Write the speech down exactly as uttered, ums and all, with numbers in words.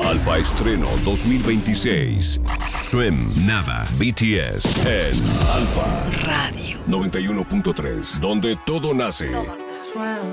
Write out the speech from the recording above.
Alfa Estreno dos mil veintiséis. Swim, Nada, B T S en Alfa Radio noventa y uno punto tres, donde todo nace. Todo nace.